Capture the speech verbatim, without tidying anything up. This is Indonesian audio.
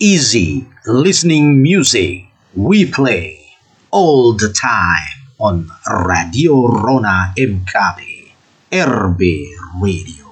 easy listening music we play all the time on Radio Rona M K B R B Radio.